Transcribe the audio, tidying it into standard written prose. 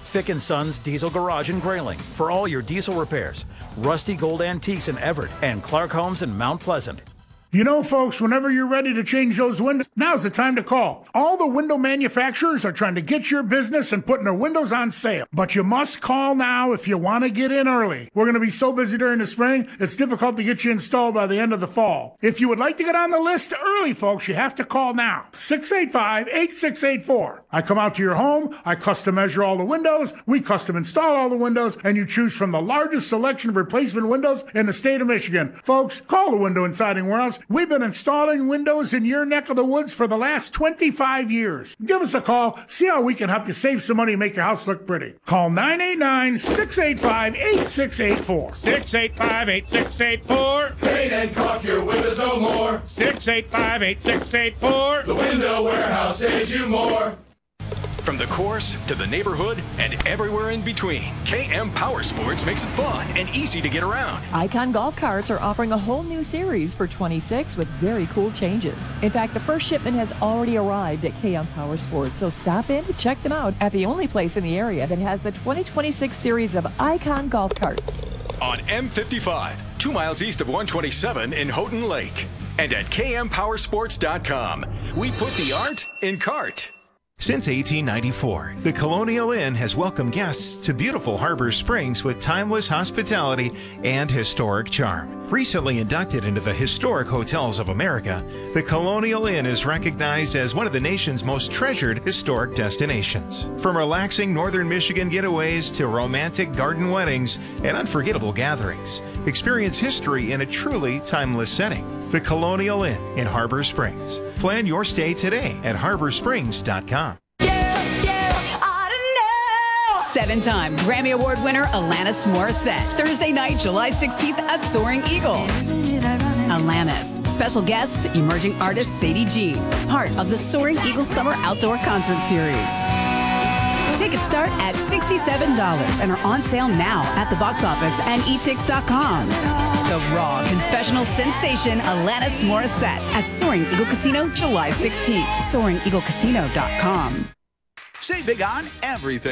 Fick & Sons Diesel Garage in Grayling for all your diesel repairs. Rusty Gold Antiques in Everett and Clark Homes in Mount Pleasant. You know, folks, whenever you're ready to change those windows, now's the time to call. All the window manufacturers are trying to get your business and putting their windows on sale. But you must call now if you want to get in early. We're going to be so busy during the spring, it's difficult to get you installed by the end of the fall. If you would like to get on the list early, folks, you have to call now. 685-8684. I come out to your home, I custom measure all the windows, we custom install all the windows, and you choose from the largest selection of replacement windows in the state of Michigan. Folks, call the Window and Siding Warehouse. We've been installing windows in your neck of the woods for the last 25 years. Give us a call. See how we can help you save some money and make your house look pretty. Call 989-685-8684. 685-8684. Paint and caulk your windows no more. 685-8684. The Window Warehouse saves you more. From the course to the neighborhood and everywhere in between, KM Power Sports makes it fun and easy to get around. Icon Golf Carts are offering a whole new series for 26 with very cool changes. In fact, the first shipment has already arrived at KM Power Sports, so stop in to check them out at the only place in the area that has the 2026 series of Icon Golf Carts. On M55, 2 miles east of 127 in Houghton Lake. And at kmpowersports.com, we put the art in cart. Since 1894, the Colonial Inn has welcomed guests to beautiful Harbor Springs with timeless hospitality and historic charm. Recently inducted into the Historic Hotels of America, the Colonial Inn is recognized as one of the nation's most treasured historic destinations. From relaxing northern Michigan getaways to romantic garden weddings and unforgettable gatherings, experience history in a truly timeless setting. The Colonial Inn in Harbor Springs. Plan your stay today at harborsprings.com. Seven-time Grammy Award winner Alanis Morissette. Thursday night, July 16th at Soaring Eagle. Alanis. Special guest, emerging artist Sadie G. Part of the Soaring Eagle Summer Outdoor Concert Series. Tickets start at $67 and are on sale now at the box office and etix.com. The raw confessional sensation Alanis Morissette at Soaring Eagle Casino, July 16th. SoaringEagleCasino.com. Save big on everything.